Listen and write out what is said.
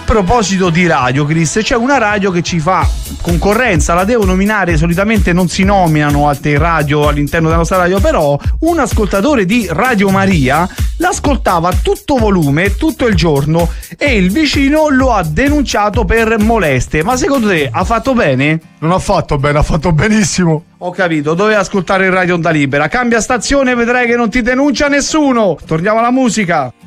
proposito di radio, Chris, c'è una radio che ci fa concorrenza, la devo nominare, solitamente non si nominano altre radio all'interno della nostra radio, però un ascoltatore di Radio Maria l'ascoltava a tutto volume tutto il giorno e il vicino lo ha denunciato per molestie. Ma secondo te ha fatto bene? Non ha fatto bene, ha fatto benissimo. Ho capito, doveva ascoltare il Radio Onda Libera. Cambia stazione e vedrai che non ti denuncia nessuno. Torniamo alla musica.